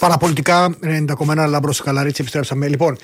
Παραπολιτικά 90,1 Λάμπρος Καλαρίτσι, επιστρέψαμε. Λοιπόν,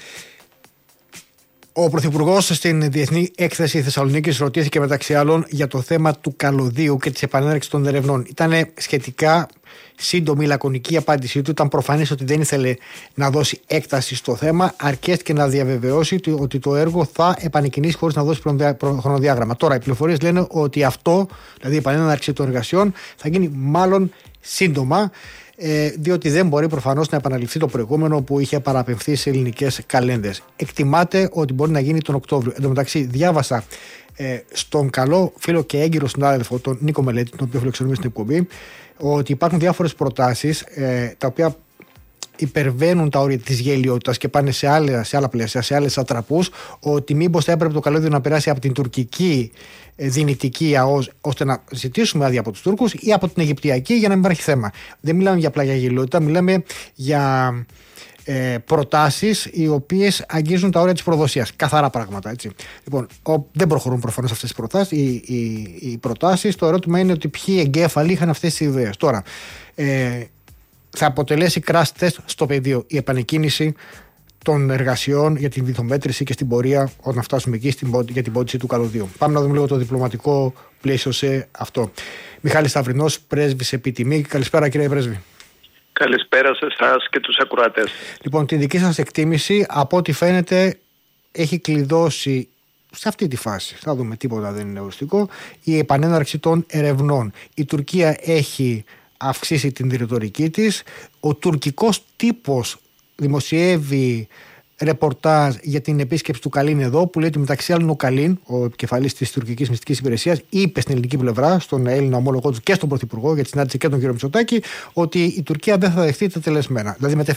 ο Πρωθυπουργός στην Διεθνή Έκθεση Θεσσαλονίκης ρωτήθηκε μεταξύ άλλων για το θέμα του καλωδίου και της επανέναρξης των ερευνών. Ήταν σχετικά σύντομη, λακωνική η απάντησή του. Ήταν προφανές ότι δεν ήθελε να δώσει έκταση στο θέμα, αρκέστηκε να διαβεβαιώσει ότι το έργο θα επανεκκινήσει χωρίς να δώσει χρονοδιάγραμμα. Τώρα, οι πληροφορίες λένε ότι αυτό, δηλαδή η επανέναρξη των εργασιών, θα γίνει μάλλον σύντομα. Διότι δεν μπορεί προφανώς να επαναληφθεί το προηγούμενο που είχε παραπεμφθεί σε ελληνικές καλένδες. Εκτιμάται ότι μπορεί να γίνει τον Οκτώβριο. Εν τω μεταξύ, διάβασα στον καλό φίλο και έγκυρο συνάδελφο, τον Νίκο Μελέτη, τον οποίο φιλοξενούμε στην εκπομπή, ότι υπάρχουν διάφορες προτάσεις τα οποία υπερβαίνουν τα όρια της γελιότητας και πάνε σε άλλα πλαίσια, σε άλλες ατραπούς, ότι μήπως θα έπρεπε το καλώδιο να περάσει από την τουρκική δυνητική ΑΟΣ ώστε να ζητήσουμε άδεια από τους Τούρκους ή από την Αιγυπτιακή για να μην υπάρχει θέμα. Δεν μιλάμε για πλάγια γελιότητα, μιλάμε για προτάσεις οι οποίες αγγίζουν τα όρια της προδοσίας. Καθαρά πράγματα, έτσι. Λοιπόν, δεν προχωρούν προφανώς αυτές τις προτάσεις. Οι προτάσεις, το ερώτημα είναι ότι ποιοι εγκέφαλοι είχαν αυτές τις ιδέες. Τώρα, θα αποτελέσει crash test στο πεδίο η επανεκκίνηση των εργασιών για την βυθομέτρηση και στην πορεία όταν φτάσουμε εκεί για την πόντιση του καλωδίου. Πάμε να δούμε λίγο το διπλωματικό πλαίσιο σε αυτό. Μιχάλης Σταυρινός, πρέσβης επί τιμή. Καλησπέρα, κύριε πρέσβη. Καλησπέρα σε εσάς και τους ακροατές. Λοιπόν, την δική σας εκτίμηση, από ό,τι φαίνεται, έχει κλειδώσει σε αυτή τη φάση. Θα δούμε, τίποτα δεν είναι οριστικό. Η επανέναρξη των ερευνών. Η Τουρκία έχει αυξήσει την ρητορική της. Ο τουρκικός τύπος δημοσιεύει ρεπορτάζ για την επίσκεψη του Καλίν εδώ, που λέει ότι μεταξύ άλλων ο Καλίν, ο επικεφαλής της τουρκικής μυστικής υπηρεσίας, είπε στην ελληνική πλευρά, στον Έλληνα ομόλογό του και στον Πρωθυπουργό, για τη συνάντηση και τον κύριο Μητσοτάκη, ότι η Τουρκία δεν θα δεχτεί τα τελεσμένα. Δηλαδή